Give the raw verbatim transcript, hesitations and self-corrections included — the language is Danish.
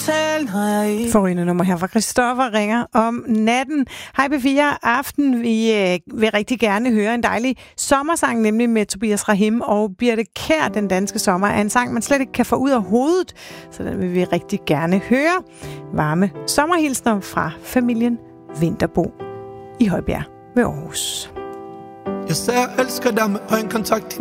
tale, når jeg ikke... Forrygende nummer her fra Christoffer ringer om natten. Hej P fire Aften. Vi øh, vil rigtig gerne høre en dejlig sommersang, nemlig med Tobias Rahim og Birthe Kjær. Den danske sommer er en sang, man slet ikke kan få ud af hovedet, så den vil vi rigtig gerne høre. Varme sommerhilsner fra familien Vinterbo i Højbjerg ved Aarhus. Jeg sagde, jeg elsker dig med øjenkontakt.